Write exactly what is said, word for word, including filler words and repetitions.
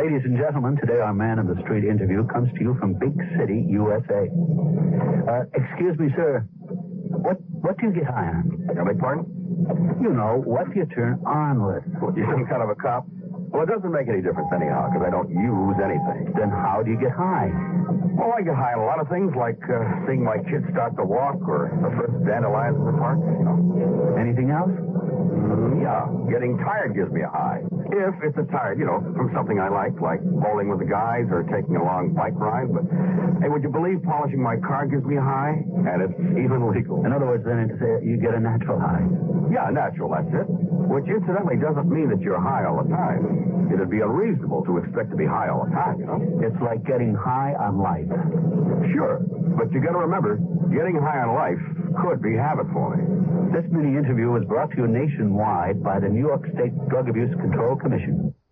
Ladies and gentlemen, today our man of the street interview comes to you from Big City, U S A. Uh, excuse me, sir. What what do you get high on? I beg pardon? You know, what do you turn on with? What, you some kind of a cop? Well, it doesn't make any difference anyhow, because I don't use anything. Then how do you get high? Well, I get high on a lot of things, like uh, seeing my kids start to walk, or the first dandelions in the park, you know. Anything else? Mm, yeah, getting tired gives me a high. If it's a tired, you know, from something I like, like bowling with the guys or taking a long bike ride. But, hey, would you believe polishing my car gives me a high? And it's even legal. In other words, then, it's, uh, you get a natural high. Yeah, natural, that's it. Which, incidentally, doesn't mean that you're high all the time. It'd be unreasonable to expect to be high all the time, you know? It's like getting high on life. Sure, but you got to remember, getting high on life could be habit forming. This mini interview was brought to you nationwide by the New York State Drug Abuse Control Commission.